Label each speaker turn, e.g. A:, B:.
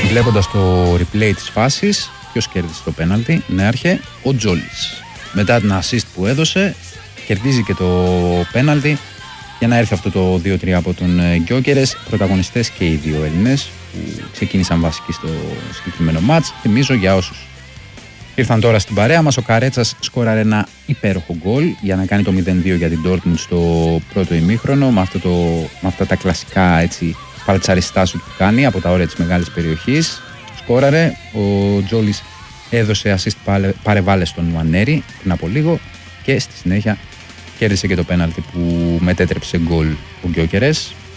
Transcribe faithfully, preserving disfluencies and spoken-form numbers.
A: Βλέποντας το replay της φάσης, ποιος κέρδισε το πέναλτι? Νέαρχε, ο Τζόλης. Μετά την assist που έδωσε, κερδίζει και το πέναλτι για να έρθει αυτό το δύο τρία από τον Γκιόκερες. Πρωταγωνιστές και οι δύο Έλληνες που ξεκίνησαν βασικοί στο συγκεκριμένο μάτς. Θυμίζω για όσους ήρθαν τώρα στην παρέα μας, ο Καρέτσας σκόραρε ένα υπέροχο γκολ για να κάνει το μηδέν δύο για την Dortmund στο πρώτο ημίχρονο, με, αυτό το, με αυτά τα κλασικά έτσι παλτσαριστά σου που κάνει από τα όρια της μεγάλης περιοχής. Σκόραρε, ο Τζόλης έδωσε assist παρεβάλλες στον Νουανέρη πριν από λίγο και στη συνέχεια κέρδισε και το πέναλτι που μετέτρεψε γκολ ο Γκιόκερες.